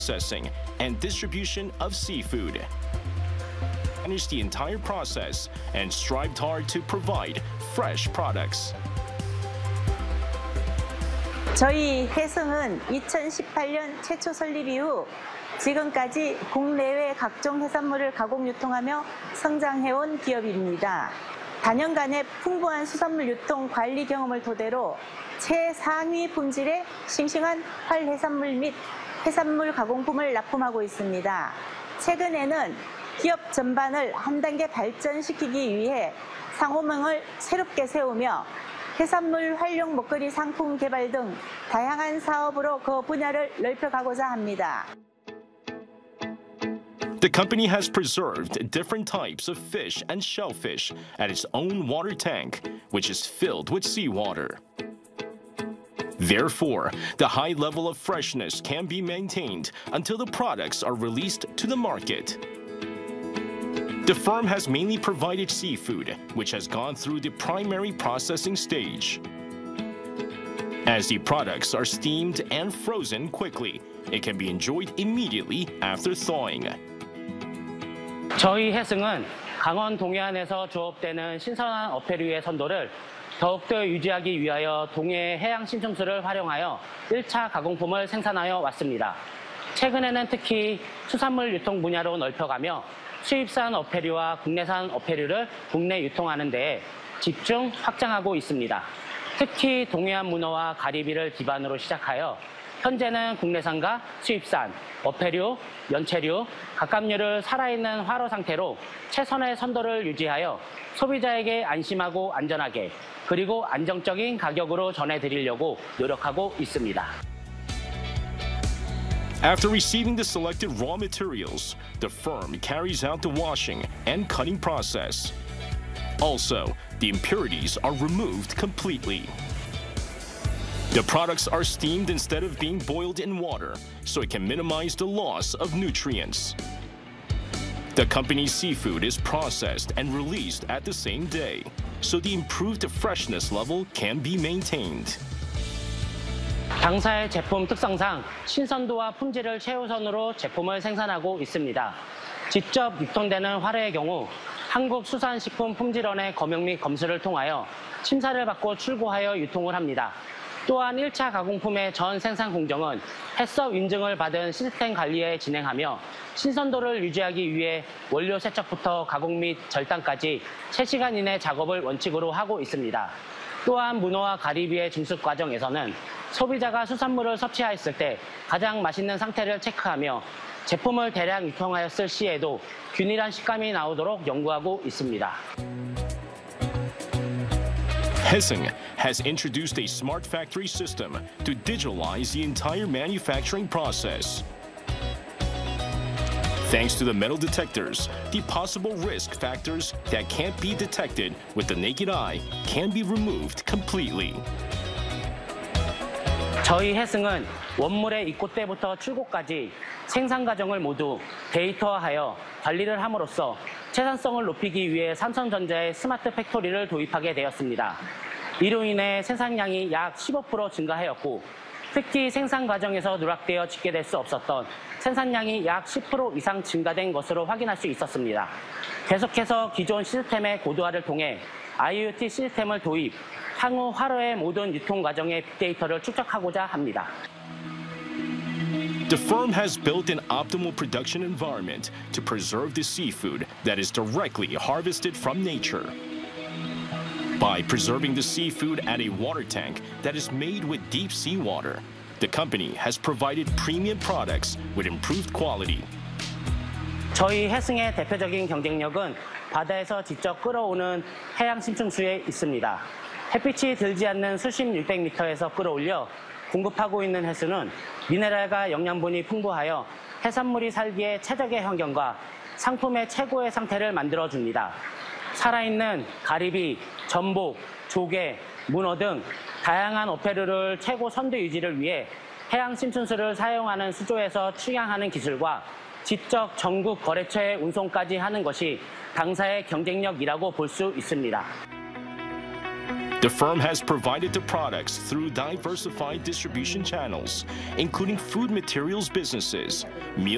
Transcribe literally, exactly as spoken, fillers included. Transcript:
processing and distribution of seafood. Managed the entire process and strived hard to provide fresh products. 저희 해승은 이천십팔 년 최초 설립 이후 지금까지 국내외 각종 해산물을 가공 유통하며 성장해온 기업입니다. 다년간의 풍부한 수산물 유통 관리 경험을 토대로 최상위 품질의 싱싱한 활해산물 및 해산물 가공품을 납품하고 있습니다. 최근에는 기업 전반을 한 단계 발전시키기 위해 상호명을 새롭게 세우며 해산물 활용 먹거리 상품 개발 등 다양한 사업으로 그 분야를 넓혀가고자 합니다. The company has preserved different types of fish and shellfish at its own water tank, which is filled with seawater. Therefore, the high level of freshness can be maintained until the products are released to the market. The firm has mainly provided seafood, which has gone through the primary processing stage. As the products are steamed and frozen quickly, it can be enjoyed immediately after thawing. 저희 해승은 강원 동해안에서 조업되는 신선한 어패류의 선도를 더욱더 유지하기 위하여 동해 해양 심층수를 활용하여 일 차 가공품을 생산하여 왔습니다. 최근에는 특히 수산물 유통 분야로 넓혀가며 수입산 어패류와 국내산 어패류를 국내 유통하는 데에 집중 확장하고 있습니다. 특히 동해안 문어와 가리비를 기반으로 시작하여 현재는 국내산과 수입산, 어패류, 연체류, 갑각류를 살아있는 활어 상태로 최선의 선도를 유지하여 소비자에게 안심하고 안전하게 그리고 안정적인 가격으로 전해드리려고 노력하고 있습니다. After receiving the selected raw materials, the firm carries out the washing and cutting process. Also, the impurities are removed completely. The products are steamed instead of being boiled in water, so it can minimize the loss of nutrients. The company's seafood is processed and released at the same day, so the improved freshness level can be maintained. 당사의 제품 특성상 신선도와 품질을 최우선으로 제품을 생산하고 있습니다. 직접 유통되는 활어의 경우 한국수산식품품질원의 검역 및 검수를 통하여 심사를 받고 출고하여 유통을 합니다. 또한 일 차 가공품의 전 생산 공정은 해썹 인증을 받은 시스템 관리에 진행하며 신선도를 유지하기 위해 원료 세척부터 가공 및 절단까지 세 시간 이내 작업을 원칙으로 하고 있습니다. 또한 문어와 가리비의 증숙 과정에서는 소비자가 수산물을 섭취하였을 때 가장 맛있는 상태를 체크하며 제품을 대량 유통하였을 시에도 균일한 식감이 나오도록 연구하고 있습니다. Hessing has introduced a smart factory system to digitalize the entire manufacturing process. Thanks to the metal detectors, the possible risk factors that can't be detected with the naked eye can be removed completely. 저희 해승은 원물의 입고 때부터 출고까지 생산 과정을 모두 데이터화하여 관리를 함으로써 생산성을 높이기 위해 삼성전자의 스마트 팩토리를 도입하게 되었습니다. 이로 인해 생산량이 약 십오 퍼센트 증가하였고 특히 생산 과정에서 누락되어 집계될 수 없었던 생산량이 약 십 퍼센트 이상 증가된 것으로 확인할 수 있었습니다. 계속해서 기존 시스템의 고도화를 통해 아이오티 시스템을 도입, 향후 활어의 모든 유통 과정의 빅데이터를 축적하고자 합니다. The firm has built an optimal production environment to preserve the seafood that is directly harvested from nature. By preserving the seafood at a water tank that is made with deep sea water, the company has provided premium products with improved quality. 저희 해승의 대표적인 경쟁력은 바다에서 직접 끌어오는 해양 심층수에 있습니다. 햇빛이 들지 않는 수심 육백 미터에서 끌어올려 공급하고 있는 해수는 미네랄과 영양분이 풍부하여 해산물이 살기에 최적의 환경과 상품의 최고의 상태를 만들어줍니다. 살아있는 가리비, 전복, 조개, 문어 등 다양한 어패류를 최고 선도 유지를 위해 해양 심층수를 사용하는 수조에서 출향하는 기술과 직접 전국 거래처에 운송까지 하는 것이 당사의 경쟁력이라고 볼 수 있습니다. The firm has provided the products through diversified distribution channels, including food materials businesses, meal